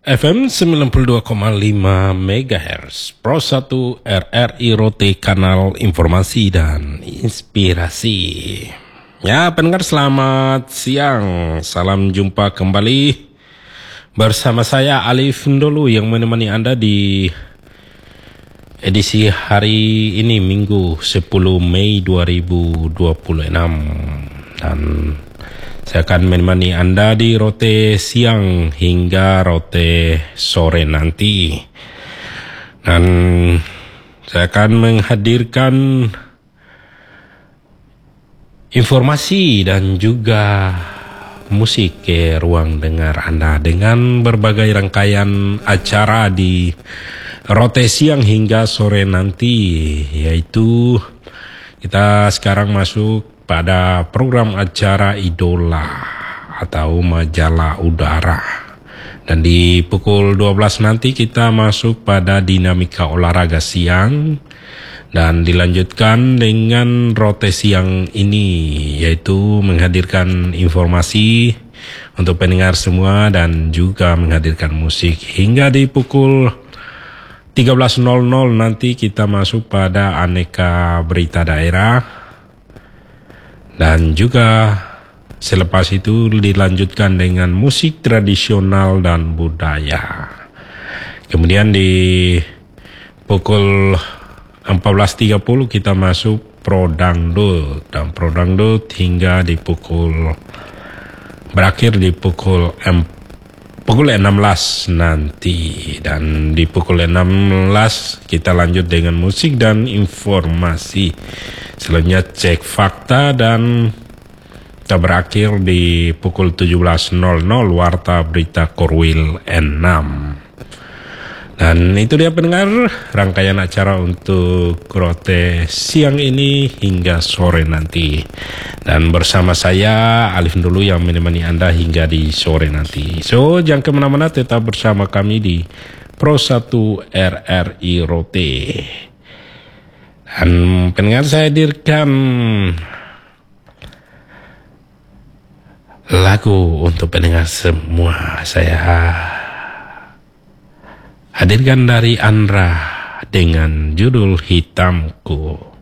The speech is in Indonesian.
FM 92,5 MHz Pro 1 RRI Rote, kanal informasi dan inspirasi. Ya, pendengar selamat siang. Salam jumpa kembali bersama saya Alif Ndolu yang menemani Anda di edisi hari ini Minggu 10 Mei 2026. Dan saya akan menemani Anda di Rote siang hingga Rote sore nanti. Dan saya akan menghadirkan informasi dan juga musik ke ruang dengar Anda dengan berbagai rangkaian acara di Rote siang hingga sore nanti, yaitu kita sekarang masuk pada program acara Idola atau Majalah Udara. Dan di pukul 12 nanti kita masuk pada dinamika olahraga siang. Dan dilanjutkan dengan Rote siang ini, yaitu menghadirkan informasi untuk pendengar semua dan juga menghadirkan musik. Hingga di pukul 13.00 nanti kita masuk pada aneka berita daerah. Dan juga selepas itu dilanjutkan dengan musik tradisional dan budaya. Kemudian di pukul 14.30 kita masuk Pro Dangdut. Dan Pro Dangdut hingga di berakhir di pukul 16 nanti. Dan di pukul 16 kita lanjut dengan musik dan informasi. Selanjutnya cek fakta dan kita berakhir di pukul 17.00 warta berita Korwil N6. Dan itu dia pendengar rangkaian acara untuk Rote siang ini hingga sore nanti. Dan bersama saya Alif dulu yang menemani Anda hingga di sore nanti. So jangan kemana-mana, tetap bersama kami di Pro 1 RRI Rote. Dan pendengar, saya hadirkan lagu untuk pendengar semua. Saya hadirkan dari Andra dengan judul Hitamku.